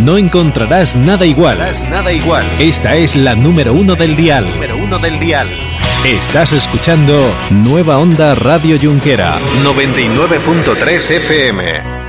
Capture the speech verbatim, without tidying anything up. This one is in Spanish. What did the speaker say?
No encontrarás nada igual. Nada igual. Esta es la número uno del dial. Número uno del dial. Estás escuchando Nueva Onda Radio Junquera. noventa y nueve punto tres F M.